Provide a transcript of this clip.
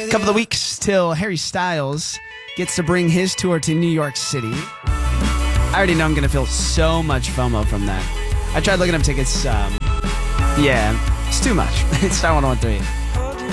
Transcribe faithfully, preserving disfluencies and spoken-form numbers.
Couple of weeks till Harry Styles gets to bring his tour to New York City. I already know I'm going to feel so much FOMO from that. I tried looking up tickets. Um, yeah, it's too much. It's not one oh one three.